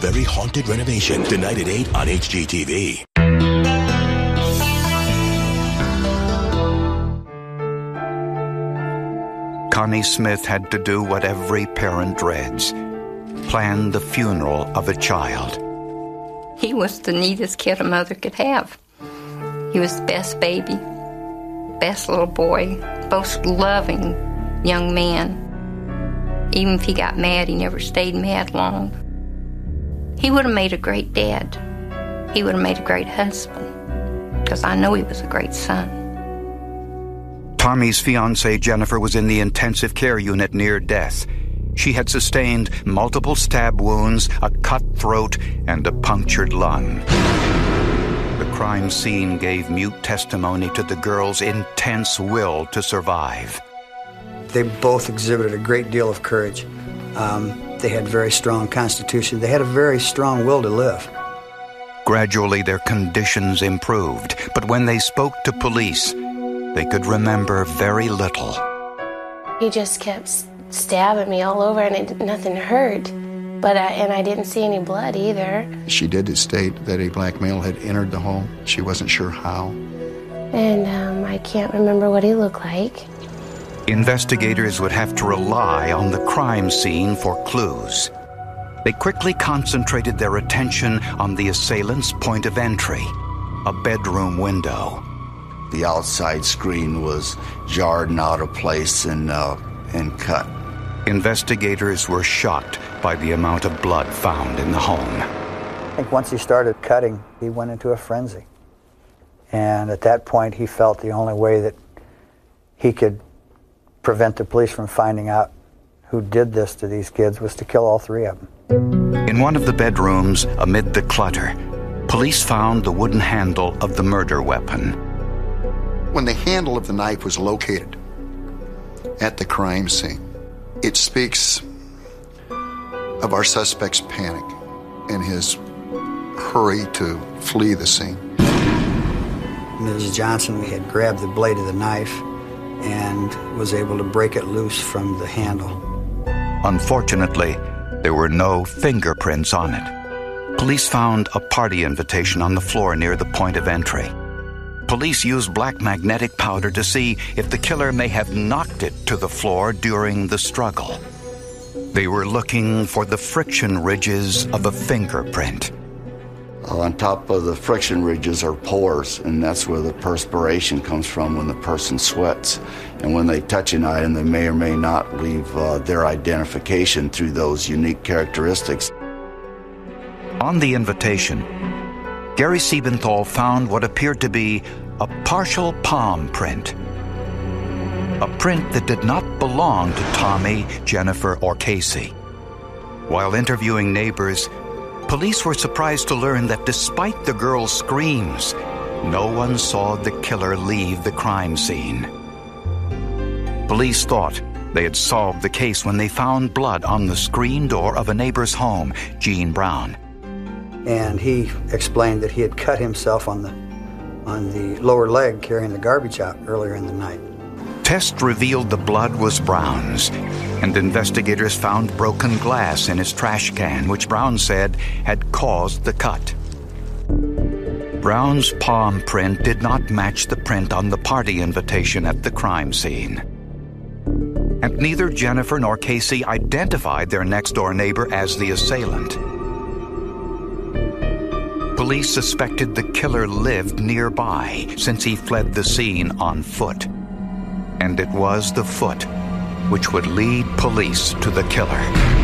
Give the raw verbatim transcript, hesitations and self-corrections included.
Very haunted renovation. Tonight at eight on H G T V. Connie Smith had to do what every parent dreads: plan the funeral of a child. He was the neatest kid a mother could have. He was the best baby, best little boy, most loving young man. Even if he got mad, he never stayed mad long. He would have made a great dad. He would have made a great husband, because I know he was a great son. Tommy's fiancée, Jennifer, was in the intensive care unit near death. She had sustained multiple stab wounds, a cut throat, and a punctured lung. The crime scene gave mute testimony to the girl's intense will to survive. They both exhibited a great deal of courage. Um, they had very strong constitution. They had a very strong will to live. Gradually, their conditions improved, but when they spoke to police, they could remember very little. He just kept stabbing me all over, and it, nothing hurt. But I, and I didn't see any blood either. She did state that a black male had entered the home. She wasn't sure how. And um, I can't remember what he looked like. Investigators would have to rely on the crime scene for clues. They quickly concentrated their attention on the assailant's point of entry, a bedroom window. The outside screen was jarred and out of place and, uh, and cut. Investigators were shocked by the amount of blood found in the home. I think once he started cutting, he went into a frenzy. And at that point, he felt the only way that he could prevent the police from finding out who did this to these kids was to kill all three of them. In one of the bedrooms, amid the clutter, police found the wooden handle of the murder weapon. When the handle of the knife was located at the crime scene, it speaks of our suspect's panic and his hurry to flee the scene. Missus Johnson, we had grabbed the blade of the knife and was able to break it loose from the handle. Unfortunately, there were no fingerprints on it. Police found a party invitation on the floor near the point of entry. Police used black magnetic powder to see if the killer may have knocked it to the floor during the struggle. They were looking for the friction ridges of a fingerprint. On top of the friction ridges are pores, and that's where the perspiration comes from when the person sweats. And when they touch an item, they may or may not leave uh, their identification through those unique characteristics. On the invitation, Gary Siebenthal found what appeared to be a partial palm print. A print that did not belong to Tommy, Jennifer, or Casey. While interviewing neighbors, police were surprised to learn that despite the girls' screams, no one saw the killer leave the crime scene. Police thought they had solved the case when they found blood on the screen door of a neighbor's home, Gene Brown. And he explained that he had cut himself on the on the lower leg carrying the garbage out earlier in the night. Tests revealed the blood was Brown's, and investigators found broken glass in his trash can, which Brown said had caused the cut. Brown's palm print did not match the print on the party invitation at the crime scene. And neither Jennifer nor Casey identified their next-door neighbor as the assailant. Police suspected the killer lived nearby since he fled the scene on foot. And it was the foot which would lead police to the killer.